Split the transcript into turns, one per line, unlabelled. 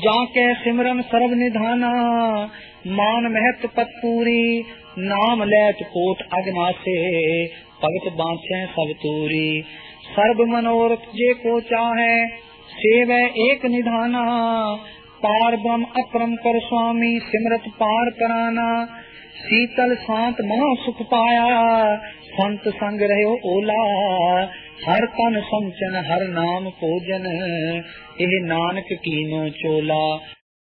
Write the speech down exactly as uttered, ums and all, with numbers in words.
जाके सिमरन सर्व निधाना, मान महत पत पूरी, नाम लैत कोट अगनासे, भगत बांछे सब तूरी। सर्व मनोरथ जे को चाहे, सेव एक निधाना, पार ब्रह्म अपरम कर स्वामी, सिमरत पार कराना। शीतल शांत महा सुख पाया, संत संग रहो ओला, हर तन संचन हर नाम पूजन, एह नानक कीनो चोला।